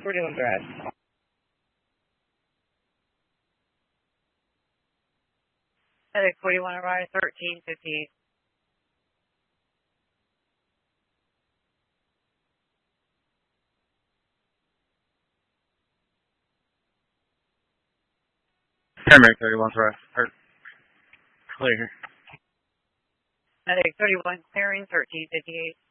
41 Drive. Medic 41 arrived, 1358. Paramedic 31 arrived. Clear. Medic 31 clearing, 1358.